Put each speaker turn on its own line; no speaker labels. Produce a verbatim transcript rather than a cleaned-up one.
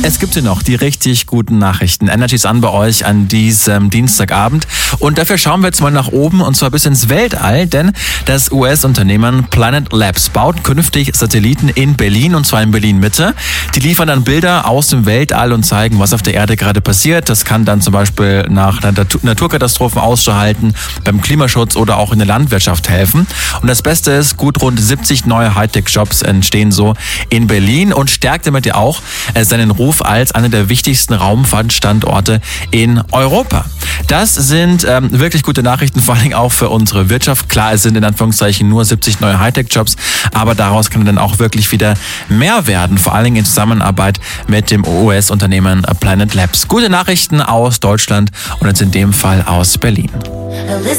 Es gibt hier noch die richtig guten Nachrichten. Energy ist an bei euch an diesem Dienstagabend. Und dafür schauen wir jetzt mal nach oben und zwar bis ins Weltall, denn das U S-Unternehmen Planet Labs baut künftig Satelliten in Berlin und zwar in Berlin-Mitte. Die liefern dann Bilder aus dem Weltall und zeigen, was auf der Erde gerade passiert. Das kann dann zum Beispiel nach Naturkatastrophen Ausschau halten, beim Klimaschutz oder auch in der Landwirtschaft helfen. Und das Beste ist, gut rund siebzig neue Hightech-Jobs entstehen so in Berlin und stärkt damit ja auch seinen Ruf als einer der wichtigsten Raumfahrtstandorte in Europa. Das sind ähm, wirklich gute Nachrichten, vor allem auch für unsere Wirtschaft. Klar, es sind in Anführungszeichen nur siebzig neue Hightech-Jobs, aber daraus kann dann auch wirklich wieder mehr werden, vor allem in Zusammenarbeit mit dem U S-Unternehmen Planet Labs. Gute Nachrichten aus Deutschland und jetzt in dem Fall aus Berlin.